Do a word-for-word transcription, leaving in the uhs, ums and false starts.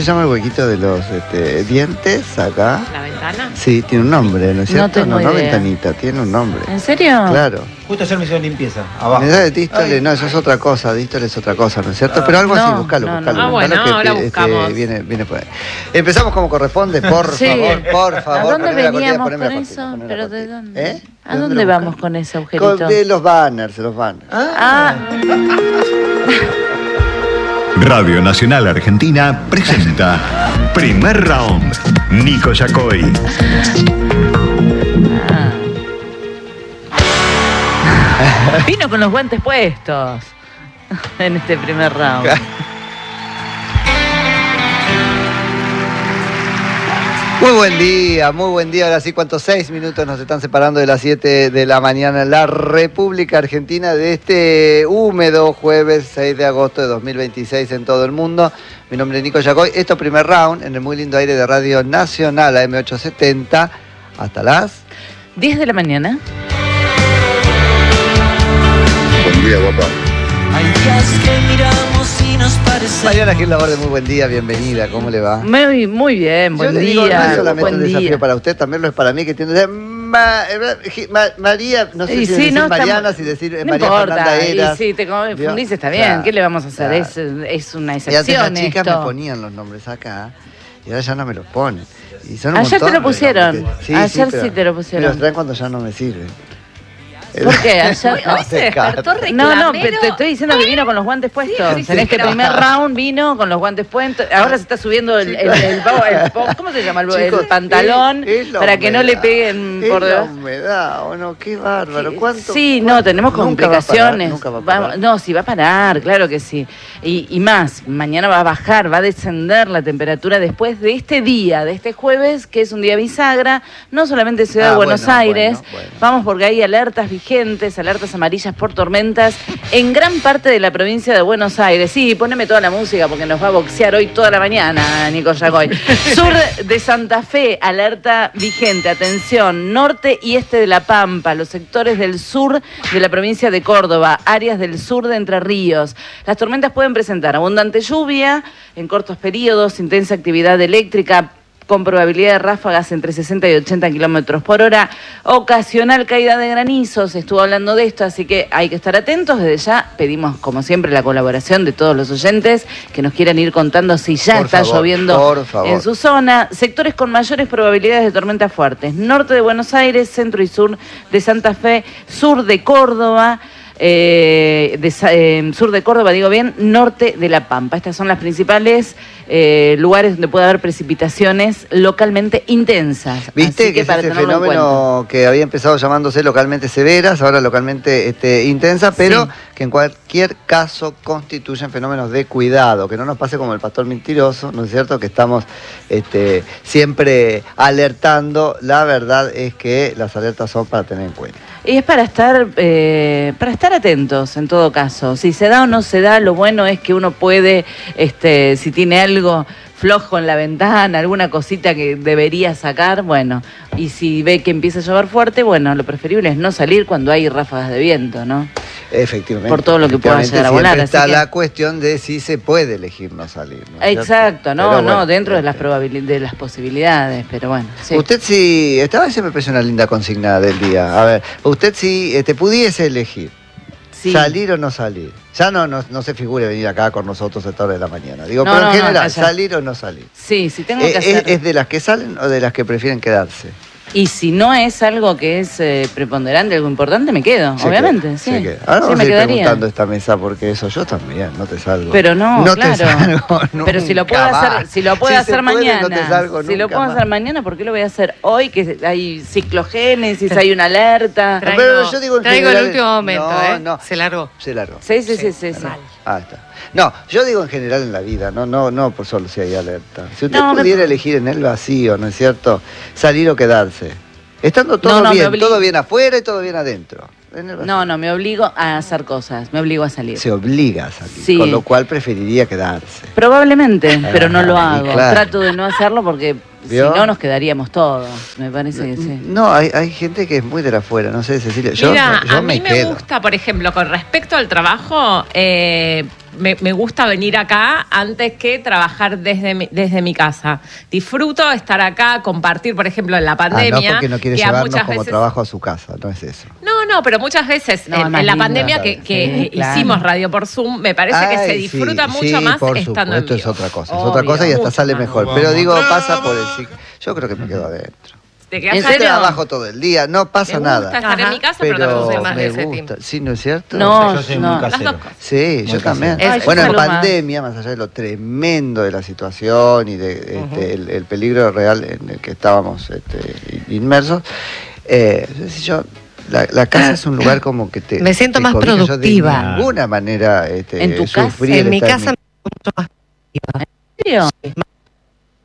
se llama el huequito de los este, dientes acá? ¿La ventana? Sí, tiene un nombre, ¿no es cierto? No tengo no, no idea. ventanita, tiene un nombre. ¿En serio? Claro. Justo ayer me hicieron limpieza, abajo. Me da de dístole, no, eso es otra cosa, dístole es otra cosa, ¿no es cierto? Pero algo No, así, buscalo, no, buscalo. no. Ah, buscalo, bueno, que ahora te- buscamos. Este, viene, viene por ahí. Empezamos como corresponde, por Sí. favor, por favor. ¿A dónde poneme la cortina, veníamos poneme la con cortina, eso? poneme la ¿Pero de cortina. dónde? ¿Eh? ¿A ¿De dónde lo vamos buscas? con ese agujerito? Con- de los banners, de los banners. Ah, Radio Nacional Argentina presenta Primer Round. Nico Yacoy. ah. Vino con los guantes puestos en este primer round. Muy buen día, muy buen día. Ahora sí, ¿cuántos? Seis minutos nos están separando de las siete de la mañana en la República Argentina de este húmedo jueves seis de agosto de dos mil veintiséis en todo el mundo. Mi nombre es Nico Yacoy. Esto primer round en el muy lindo aire de Radio Nacional A M ochocientos setenta hasta las... diez de la mañana. Buen día, guapa. Hay días que miramos y nos parece. Mariana Gil Laborde, muy buen día, bienvenida. ¿Cómo le va? Muy, muy bien, buen Yo le día. digo, no es solamente buen un desafío día. para usted, también lo es para mí, que tiene... Ma- Ma- María, no sé Y si sí, decir no, Mariana, estamos- si decir no María importa, Fernanda y Eras. si te confundís está bien, Claro, ¿qué le vamos a hacer? claro. Es, es una Y antes excepción las chicas esto. me ponían los nombres acá y ahora ya no me los ponen. Y son un Ayer montón te lo de pusieron. nombres que- Ayer pero- sí te lo pusieron. Me los traen cuando ya no me sirven. ¿Por qué? Ayer No, no. se despertó No, no, pe- te estoy diciendo que vino con los guantes puestos. sí, en este pero- primer round vino con los guantes puestos. Ahora se está subiendo el, el, el, pavo- el pavo- ¿cómo se llama? El, el Chicos, pantalón es- es la para que no le humedad. peguen Es por la debajo. humedad, ¿o no? Qué bárbaro. ¿Cuánto? Sí, cuánto? no, tenemos Nunca va a parar, complicaciones. nunca va a parar. Vamos- no, sí, va a parar, claro que sí. Y, y más, mañana va a bajar, va a descender la temperatura después de este día, de este jueves, que es un día bisagra, no solamente Ciudad Ah, de Buenos bueno, Aires. bueno, bueno. Vamos porque hay alertas vigentes, alertas amarillas por tormentas en gran parte de la provincia de Buenos Aires. Sí, poneme toda la música porque nos va a boxear hoy toda la mañana, Nico Yacoy. Sur de Santa Fe, alerta vigente. Atención, norte y este de La Pampa, los sectores del sur de la provincia de Córdoba, áreas del sur de Entre Ríos. Las tormentas pueden presentar abundante lluvia en cortos periodos, intensa actividad eléctrica, con probabilidad de ráfagas entre sesenta y ochenta kilómetros por hora, ocasional caída de granizos, estuvo hablando de esto, así que hay que estar atentos. Desde ya pedimos, como siempre, la colaboración de todos los oyentes que nos quieran ir contando si ya Por está favor, lloviendo por favor. en su zona. Sectores con mayores probabilidades de tormentas fuertes: norte de Buenos Aires, centro y sur de Santa Fe, sur de Córdoba, eh, de, eh, sur de Córdoba, digo bien, norte de La Pampa. Estas son las principales eh, lugares donde puede haber precipitaciones localmente intensas. ¿Viste Así que, es para ese tenerlo en fenómeno que había empezado llamándose localmente severas, ahora localmente este, intensas, pero Sí. que en cualquier caso constituyen fenómenos de cuidado, que no nos pase como el pastor mentiroso, ¿no es cierto? Que estamos este, siempre alertando. La verdad es que las alertas son para tener en cuenta. Y es para estar, eh, para estar atentos en todo caso. Si se da o no se da, lo bueno es que uno puede, este, si tiene algo flojo en la ventana, alguna cosita que debería sacar, bueno. Y si ve que empieza a llover fuerte, bueno, lo preferible es no salir cuando hay ráfagas de viento, ¿no? Efectivamente. Por todo lo que pueda Efectivamente, llegar a volar, siempre así está que- la cuestión de si se puede elegir no salir, ¿no es cierto? Exacto, no, Pero no, bueno, dentro de las este, probabili- de las posibilidades, pero bueno. Sí. Usted si, esta vez se me parece una linda consigna del día. A ver, usted si este, pudiese elegir Sí. salir o no salir. Ya no, no, no se figure venir acá con nosotros a esta hora de la mañana. Digo, No, pero no, en no, general, calla. salir o no salir. Sí, si tengo Eh, que ¿Es, hacer... es de las que salen o de las que prefieren quedarse? Y si no es algo que es eh, preponderante, algo importante, me quedo, Se obviamente, queda, sí. se queda. Ahora Sí, vamos me a ir quedaría. preguntando esta mesa porque eso yo también, no te salgo. Pero no, no claro. te salgo Pero si lo nunca puedo más. hacer, si lo puedo Si hacer se puede, mañana, no te salgo si lo nunca puedo más. hacer mañana, ¿por qué lo voy a hacer hoy que hay ciclogénesis, hay una alerta? Tra- Pero yo digo en Traigo general- el último momento, no, ¿eh? no. Se largó. Se largó. Sí, sí, sí, sí, sí. Ah, está. No, yo digo en general en la vida, no, no, no por solo si hay alerta. Si usted No, me- pudiera elegir en el vacío, ¿no es cierto? Salir o quedarse. Estando todo No, no, me bien, obli- todo bien afuera y todo bien adentro. En el vacío. No, no, me obligo a hacer cosas, me obligo a salir. Se obliga a salir, Sí. con lo cual preferiría quedarse. Probablemente, pero no lo Ah, y hago. claro. Trato de no hacerlo porque ¿Vio? si no nos quedaríamos todos. Me parece que sí. No, hay, hay gente que es muy de la afuera, no sé, Cecilia. Yo, Mira, yo a me mí me quedo. gusta, por ejemplo, con respecto al trabajo, eh, me, me gusta venir acá antes que trabajar desde mi, desde mi casa. Disfruto estar acá, compartir, por ejemplo, en la pandemia. Ah, no porque no quiere que a llevarnos muchas como veces, trabajo a su casa, no es eso. No, no, pero muchas veces No, en, es más en la lindo. pandemia que, que Sí, claro. hicimos radio por Zoom, me parece que se Ay, disfruta sí, mucho sí, más por estando en supuesto, vivo. es otra cosa, es Obvio, otra cosa y hasta mucho sale más. mejor. Pero digo, pasa por el ciclo. Yo creo que me quedo adentro. ¿Te quedás ¿En acá? serio? Trabajo todo el día, no pasa Me gusta nada. estar en Ajá. mi casa, pero, Pero también soy más me de ese gusta. team. Sí, ¿no es cierto? No, Yo soy no. muy casero. Las dos cosas. Sí, Muy yo también. casero. Es- Bueno, es en salud más. pandemia, más allá de lo tremendo de la situación y de este, el, el peligro real en el que estábamos este, inmersos, eh, yo, la, la casa es un lugar como que te... Me siento te más cobija. Yo productiva. de ninguna manera este, ¿En tu casa? sufrí En el mi estar casa me siento mucho más productiva. ¿En serio? Sí, más